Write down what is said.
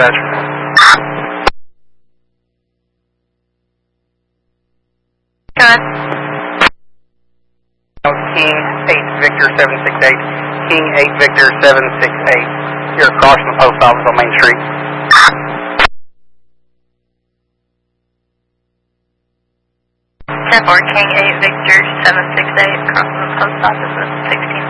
dispatch. King 8 Victor 768. King 8 Victor 768. You're across from the post office on Main Street. 10-4 King 8 Victor 768 across from the post office at 16.